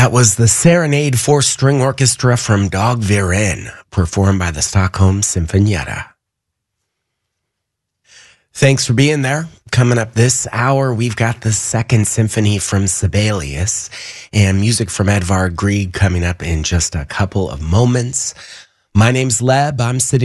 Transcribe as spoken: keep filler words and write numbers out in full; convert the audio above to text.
That was the Serenade for String Orchestra from Dag Viren, performed by the Stockholm Sinfonietta. Thanks for being there. Coming up this hour, we've got the Second Symphony from Sibelius and music from Edvard Grieg coming up in just a couple of moments. My name's Leb. I'm sitting